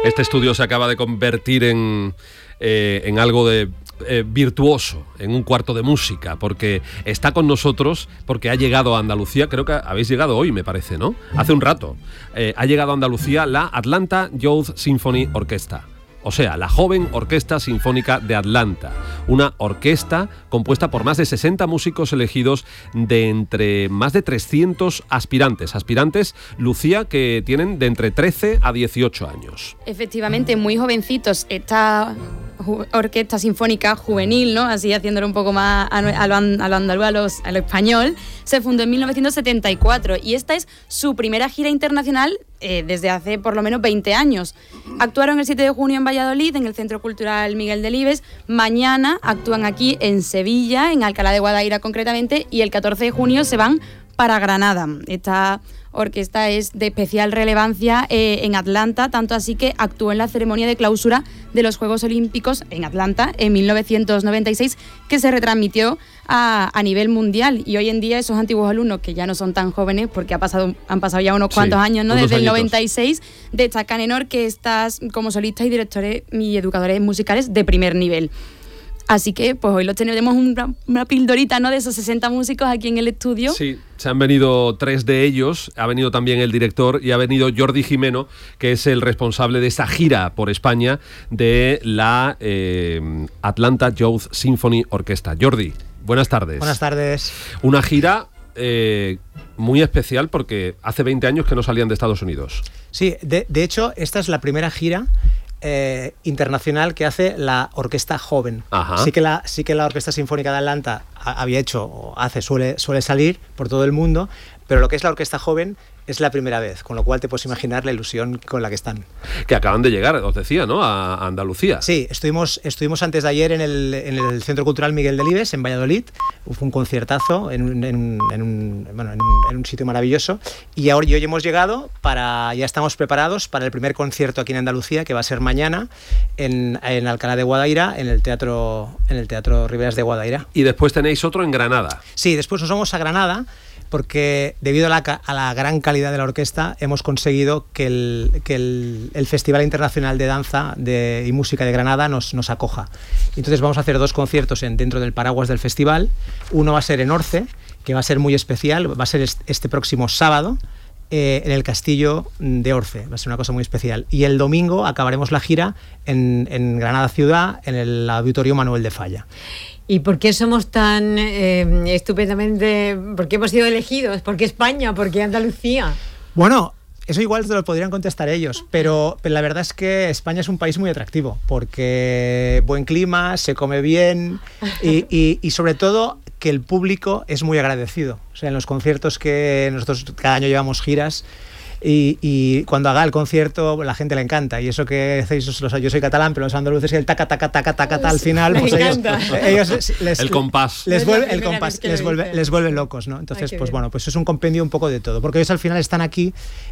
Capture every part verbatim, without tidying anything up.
Este estudio se acaba de convertir en, eh, en algo de eh, virtuoso, en un cuarto de música, porque está con nosotros, porque ha llegado a Andalucía, creo que habéis llegado hoy, me parece, ¿no? Hace un rato. Eh, ha llegado a Andalucía la Atlanta Youth Symphony Orchestra. O sea, la joven Orquesta Sinfónica de Atlanta, una orquesta compuesta por más de sesenta músicos elegidos de entre más de trescientos aspirantes. Aspirantes, Lucía, que tienen de entre trece a dieciocho años. Efectivamente, muy jovencitos. Esta orquesta sinfónica juvenil, ¿no? Así haciéndolo un poco más a lo, a lo andaluz, a, los, a lo español, se fundó en mil novecientos setenta y cuatro y esta es su primera gira internacional eh, desde hace por lo menos veinte años. Actuaron el siete de junio en Valladolid, en el Centro Cultural Miguel Delibes. Mañana actúan aquí en Sevilla, en Alcalá de Guadaira concretamente, y el catorce de junio se van para Granada. Esta orquesta es de especial relevancia eh, en Atlanta, tanto así que actuó en la ceremonia de clausura de los Juegos Olímpicos en Atlanta en mil novecientos noventa y seis, que se retransmitió a, a nivel mundial. Y hoy en día esos antiguos alumnos, que ya no son tan jóvenes, porque ha pasado, han pasado ya unos cuantos sí, años, ¿no? Desde añitos. El noventa y seis, destacan en orquestas como solistas y directores y educadores musicales de primer nivel. Así que pues hoy los tenemos una, una pildorita, ¿no?, de esos sesenta músicos aquí en el estudio. Sí, se han venido tres de ellos, ha venido también el director y ha venido Jordi Jimeno, que es el responsable de esa gira por España de la eh, Atlanta Youth Symphony Orchestra. Jordi, buenas tardes. Buenas tardes. Una gira eh, muy especial porque hace veinte años que no salían de Estados Unidos. Sí, de, de hecho esta es la primera gira Eh, internacional que hace la orquesta joven. Ajá. Sí que la sí que la Orquesta Sinfónica de Atlanta ha, había hecho o hace suele suele salir por todo el mundo, pero lo que es la orquesta joven es la primera vez, con lo cual te puedes imaginar la ilusión con la que están. Que acaban de llegar, os decía, ¿no?, a Andalucía. Sí, estuvimos, estuvimos antes de ayer en el, en el Centro Cultural Miguel Delibes, en Valladolid. Fue un conciertazo en, en, en, un, bueno, en, en un sitio maravilloso. Y ahora y hoy hemos llegado, para, ya estamos preparados para el primer concierto aquí en Andalucía, que va a ser mañana en, en Alcalá de Guadaira, en el Teatro, en el Teatro Riberas de Guadaira. Y después tenéis otro en Granada. Sí, después nos vamos a Granada, porque debido a la, a la gran calidad de la orquesta hemos conseguido que el, que el, el Festival Internacional de Danza de, y Música de Granada nos, nos acoja. Entonces vamos a hacer dos conciertos en, dentro del paraguas del festival. Uno va a ser en Orce, que va a ser muy especial, va a ser este próximo sábado eh, en el Castillo de Orce, va a ser una cosa muy especial. Y el domingo acabaremos la gira en, en Granada Ciudad, en el Auditorio Manuel de Falla. ¿Y por qué somos tan eh, estupendamente, por qué hemos sido elegidos? ¿Por qué España? ¿Por qué Andalucía? Bueno, eso igual te lo podrían contestar ellos, pero, pero la verdad es que España es un país muy atractivo, porque buen clima, se come bien y, y, y sobre todo que el público es muy agradecido. O sea, en los conciertos que nosotros cada año llevamos giras, Y, y cuando haga el concierto la gente le encanta, y eso que hacéis, yo soy catalán, pero los andaluces, el taca taca taca taca taca al final, pues ellos, ellos les, el compás les vuelve el compás les vuelve les vuelve locos, ¿no? Entonces Ay, pues bien. Bueno, pues es un compendio un poco de todo, porque ellos al final están aquí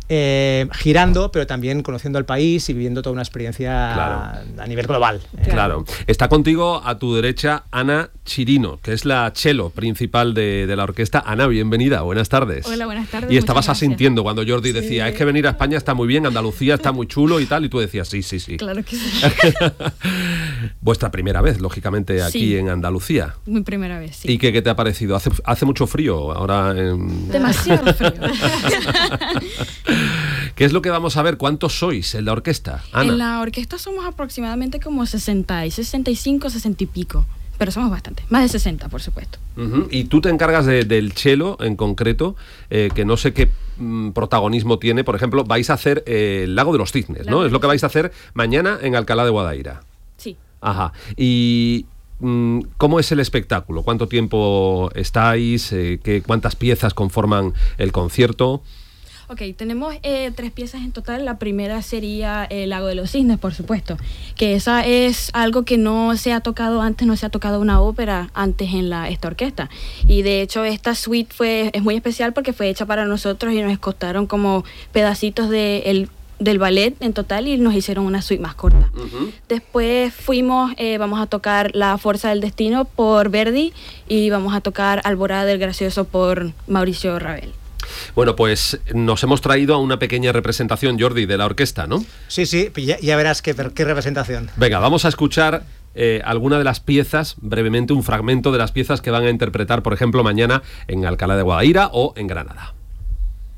eh, girando, pero también conociendo el país y viviendo toda una experiencia claro. a nivel global. Claro. Está contigo a tu derecha Ana Chirino, que es la cello principal de, de la orquesta. Ana, bienvenida, buenas tardes. Hola, buenas tardes. Y estabas asintiendo cuando Jordi sí. decía, es que venir a España está muy bien, Andalucía está muy chulo y tal, y tú decías, sí, sí, sí. Claro que sí. Vuestra primera vez, lógicamente, aquí sí. en Andalucía. Mi primera vez, sí. ¿Y qué, qué te ha parecido? ¿Hace, hace mucho frío ahora? En... Demasiado frío. ¿Qué es lo que vamos a ver? ¿Cuántos sois en la orquesta, Ana? En la orquesta somos aproximadamente como sesenta, sesenta y cinco, sesenta y pico. Pero somos bastantes, más de sesenta, por supuesto. Uh-huh. Y tú te encargas de, del cello en concreto, eh, que no sé qué mm, protagonismo tiene. Por ejemplo, vais a hacer eh, el Lago de los Cisnes, ¿no? Es lo que vais a hacer mañana en Alcalá de Guadaira. Sí. Ajá. Y mm, ¿cómo es el espectáculo? ¿Cuánto tiempo estáis? Eh, ¿qué, ¿Cuántas piezas conforman el concierto? Ok, tenemos eh, tres piezas en total. La primera sería El Lago de los Cisnes, por supuesto, que esa es algo que no se ha tocado antes, no se ha tocado una ópera antes en la, esta orquesta. Y de hecho esta suite fue, es muy especial porque fue hecha para nosotros y nos costaron como pedacitos de el, del ballet en total y nos hicieron una suite más corta. Uh-huh. Después fuimos, eh, vamos a tocar La Fuerza del Destino por Verdi y vamos a tocar Alborada del Gracioso por Mauricio Ravel. Bueno, pues nos hemos traído a una pequeña representación, Jordi, de la orquesta, ¿no? Sí, sí, ya, ya verás qué, qué representación. Venga, vamos a escuchar eh, alguna de las piezas, brevemente un fragmento de las piezas que van a interpretar, por ejemplo, mañana en Alcalá de Guadaira o en Granada.